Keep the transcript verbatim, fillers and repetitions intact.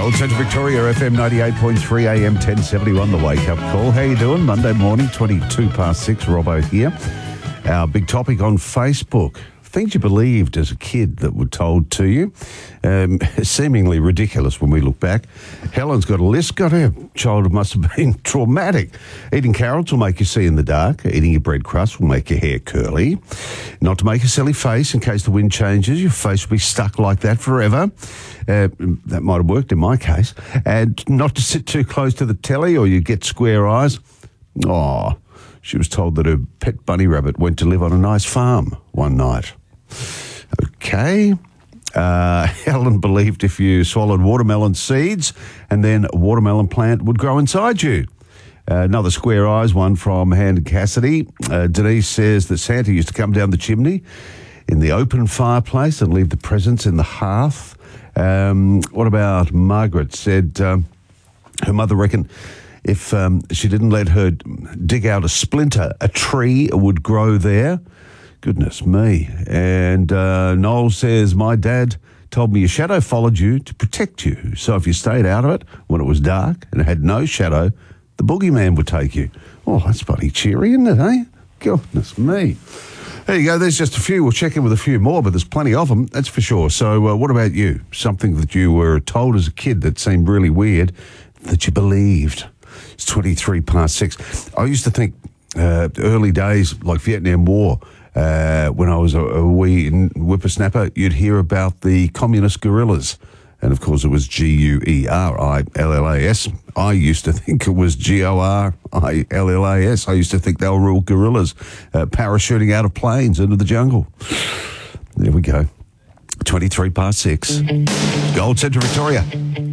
Gold Centre Victoria, F M ninety-eight point three, A M ten seventy-one, the wake-up call. How you doing? Monday morning, twenty-two past six, Robbo here. Our big topic on Facebook. Things you believed as a kid that were told to you. Um, seemingly ridiculous when we look back. Helen's got a list. God, her childhood must have been traumatic. Eating carrots will make you see in the dark. Eating your bread crust will make your hair curly. Not to make a silly face in case the wind changes. Your face will be stuck like that forever. Uh, that might have worked in my case. And not to sit too close to the telly or you get square eyes. Oh, she was told that her pet bunny rabbit went to live on a nice farm one night. Okay. Uh, Helen believed if you swallowed watermelon seeds and then a watermelon plant would grow inside you. Uh, another square eyes one from Hand Cassidy. Uh, Denise says that Santa used to come down the chimney in the open fireplace and leave the presents in the hearth. Um, what about Margaret? Said um, her mother reckoned if um, she didn't let her dig out a splinter, a tree would grow there. Goodness me. And uh, Noel says, my dad told me a shadow followed you to protect you. So if you stayed out of it when it was dark and it had no shadow, the boogeyman would take you. Oh, that's bloody cheery, isn't it, eh? Goodness me. There you go. There's just a few. We'll check in with a few more, but there's plenty of them, that's for sure. So uh, what about you? Something that you were told as a kid that seemed really weird that you believed. It's twenty-three past six. I used to think uh, early days, like Vietnam War, uh, when I was a, a wee whippersnapper, you'd hear about the communist guerrillas. And, of course, it was G U E R I L L A S. I used to think it was G O R I L L A S. I used to think they were real guerrillas uh, parachuting out of planes into the jungle. There we go. twenty-three past six. Gold Centre Victoria.